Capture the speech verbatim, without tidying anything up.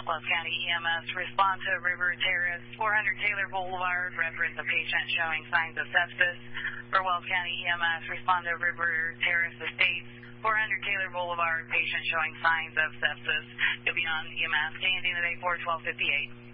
Wells County E M S, respond to River Terrace, four hundred Taylor Boulevard, reference a patient showing signs of sepsis. For Wells County E M S, respond to River Terrace Estates, four hundred Taylor Boulevard, patient showing signs of sepsis. You'll be on E M S, K N D today, four twelve fifty-eight.